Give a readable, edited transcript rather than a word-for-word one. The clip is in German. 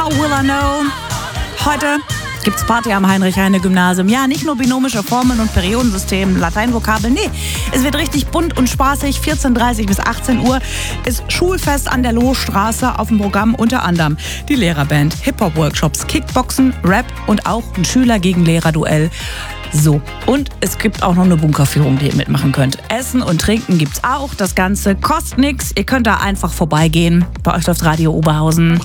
How will I know? Heute gibt's Party am Heinrich-Heine-Gymnasium. Ja, nicht nur binomische Formeln und Periodensystem, Lateinvokabeln, nee. Es wird richtig bunt und spaßig. 14:30 bis 18 Uhr ist Schulfest an der Lohstraße auf dem Programm, unter anderem die Lehrerband, Hip-Hop-Workshops, Kickboxen, Rap und auch ein Schüler-gegen-Lehrer-Duell. So, und es gibt auch noch eine Bunkerführung, die ihr mitmachen könnt. Essen und Trinken gibt's auch. Das Ganze kostet nichts. Ihr könnt da einfach vorbeigehen. Bei euch läuft Radio Oberhausen.